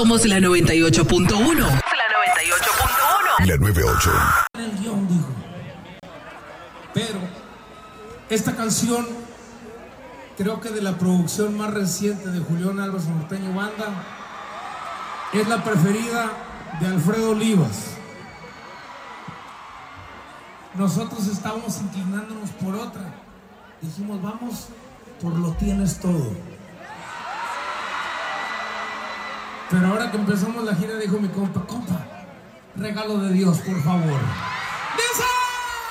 Somos la 98.1. La 98. El guión dijo. Pero esta canción, creo que de la producción más reciente de Julián Álvarez Norteño Banda, es la preferida de Alfredo Olivas. Nosotros estábamos inclinándonos por otra. Dijimos, vamos por Lo Tienes Todo. Pero ahora que empezamos la gira, dijo mi compa, regalo de Dios, por favor.